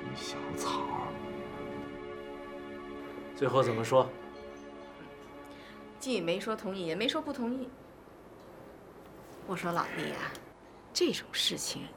小草。 最后怎么说？ 既没说同意，也没说不同意。我说老弟呀，这种事情